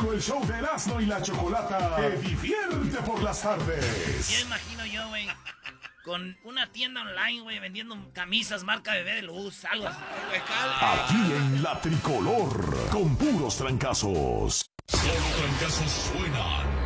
Solo el show de Erasmo y la Chocolata te divierte por las tardes. Ya imagino yo, güey, con una tienda online, güey, vendiendo camisas marca Bebé de Luz, algo así. Aquí en La Tricolor, con puros trancazos. Solo trancazos suenan.